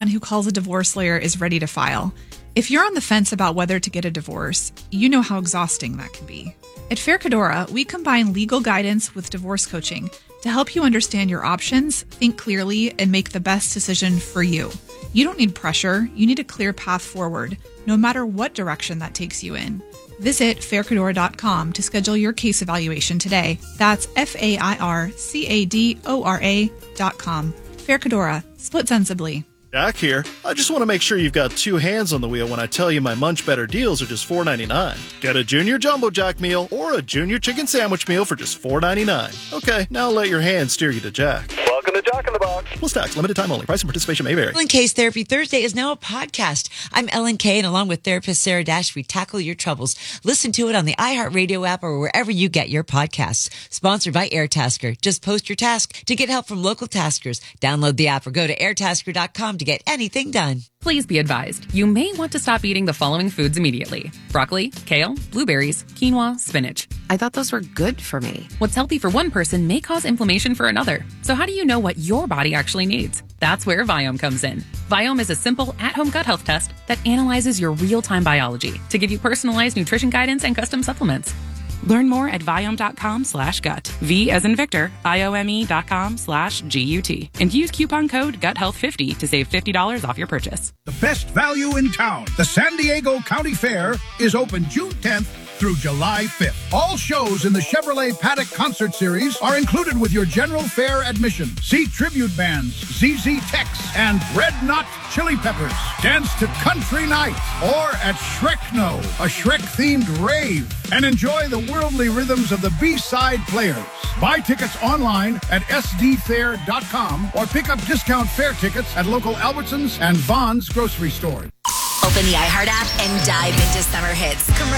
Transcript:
who calls a divorce lawyer is ready to file. If you're on the fence about whether to get a divorce, you know how exhausting that can be. At Fair Cadora, we combine legal guidance with divorce coaching to help you understand your options, think clearly, and make the best decision for you. You don't need pressure. You need a clear path forward, no matter what direction that takes you in. Visit faircadora.com to schedule your case evaluation today. That's FAIRCADORA.com. Fair Cadora. Split sensibly. Jack here. I just want to make sure you've got two hands on the wheel when I tell you my Munch Better deals are just $4.99. Get a Junior Jumbo Jack meal or a Junior Chicken Sandwich meal for just $4.99. Okay, now let your hands steer you to Jack. Welcome to Jack in the Box. Plus tax, limited time only. Price and participation may vary. Ellen K's Therapy Thursday is now a podcast. I'm Ellen K, and along with therapist Sarah Dash, we tackle your troubles. Listen to it on the iHeartRadio app or wherever you get your podcasts. Sponsored by AirTasker. Just post your task to get help from local taskers. Download the app or go to airtasker.com to get anything done. Please be advised, you may want to stop eating the following foods immediately. Broccoli, kale, blueberries, quinoa, spinach. I thought those were good for me. What's healthy for one person may cause inflammation for another. So how do you know what your body actually needs? That's where Viome comes in. Viome is a simple at-home gut health test that analyzes your real-time biology to give you personalized nutrition guidance and custom supplements. Learn more at Viome.com/gut. V as in Victor, IOME.com/GUT. And use coupon code GUTHEALTH50 to save $50 off your purchase. The best value in town. The San Diego County Fair is open June 10th through July 5th. All shows in the Chevrolet Paddock Concert Series are included with your general fair admission. See tribute bands ZZ Tex and Red Knot Chili Peppers. Dance to Country Night or at Shrekno, a Shrek-themed rave. And enjoy the worldly rhythms of the B-side players. Buy tickets online at sdfair.com or pick up discount fair tickets at local Albertsons and Vons grocery stores. Open the iHeart app and dive into summer hits.